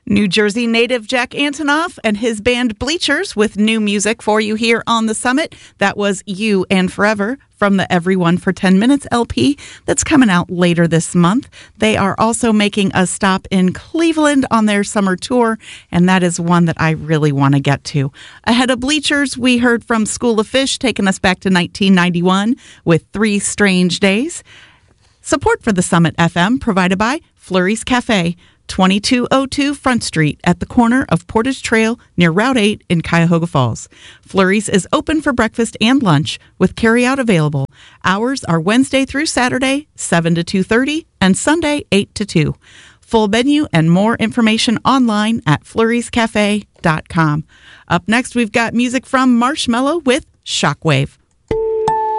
New Jersey native Jack Antonoff and his band Bleachers with new music for you here on the Summit. That was You and Forever from the Everyone for 10 Minutes LP that's coming out later this month. They are also making a stop in Cleveland on their summer tour, and that is one that I really want to get to. Ahead of Bleachers, we heard from School of Fish, taking us back to 1991 with 3 Strange Days. Support for the Summit FM provided by Flurry's Cafe, 2202 Front Street at the corner of Portage Trail near Route 8 in Cuyahoga Falls. Flurry's is open for breakfast and lunch with carryout available. Hours are Wednesday through Saturday, 7 to 2:30, and Sunday, 8 to 2. Full menu and more information online at flurryscafe.com. Up next, we've got music from Marshmello with Shockwave.